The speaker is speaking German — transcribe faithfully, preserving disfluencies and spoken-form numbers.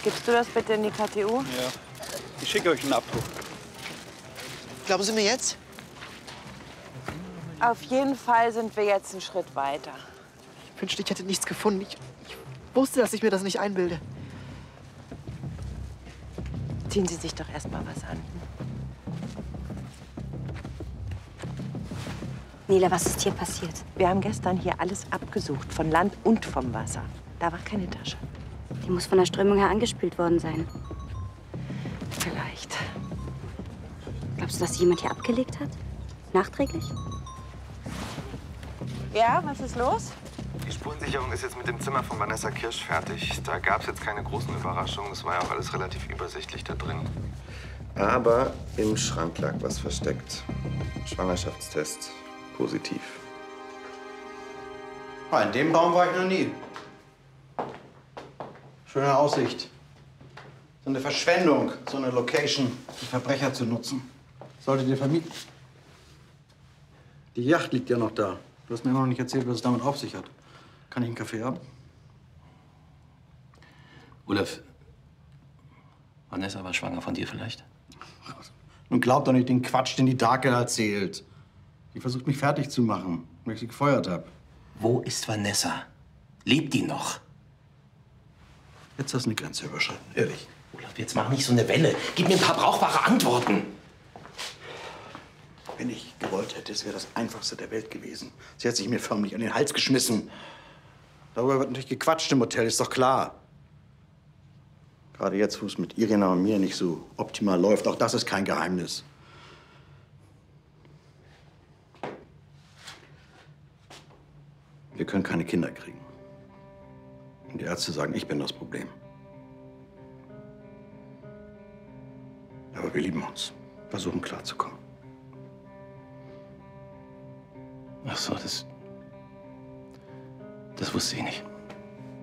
Gibst du das bitte in die K T U? Ja. Ich schicke euch einen Abdruck. Glauben Sie mir jetzt? Auf jeden Fall sind wir jetzt einen Schritt weiter. Ich wünschte, ich hätte nichts gefunden. Ich, ich wusste, dass ich mir das nicht einbilde. Ziehen Sie sich doch erst mal was an. Nele, was ist hier passiert? Wir haben gestern hier alles abgesucht, von Land und vom Wasser. Da war keine Tasche. Die muss von der Strömung her angespült worden sein. Vielleicht. Glaubst du, dass jemand hier abgelegt hat? Nachträglich? Ja, was ist los? Die Spurensicherung ist jetzt mit dem Zimmer von Vanessa Kirsch fertig. Da gab es jetzt keine großen Überraschungen. Es war ja auch alles relativ übersichtlich da drin. Aber im Schrank lag was versteckt. Schwangerschaftstest positiv. In dem Raum war ich noch nie. Schöne Aussicht. So eine Verschwendung, so eine Location für Verbrecher zu nutzen. Solltet ihr vermieten. Die Yacht liegt ja noch da. Du hast mir immer noch nicht erzählt, was es damit auf sich hat. Kann ich einen Kaffee haben? Olaf, Vanessa war schwanger von dir vielleicht? Nun glaub doch nicht den Quatsch, den die Darke erzählt. Die versucht, mich fertig zu machen, weil ich sie gefeuert habe. Wo ist Vanessa? Lebt die noch? Jetzt hast du eine Grenze überschritten, ehrlich. Olaf, jetzt mach nicht so eine Welle. Gib mir ein paar brauchbare Antworten. Wenn ich gewollt hätte, es wäre das Einfachste der Welt gewesen. Sie hat sich mir förmlich an den Hals geschmissen. Darüber wird natürlich gequatscht im Hotel, ist doch klar. Gerade jetzt, wo es mit Irina und mir nicht so optimal läuft, auch das ist kein Geheimnis. Wir können keine Kinder kriegen. Und die Ärzte sagen, ich bin das Problem. Aber wir lieben uns. Versuchen klarzukommen. Ach so, das... Das wusste ich nicht.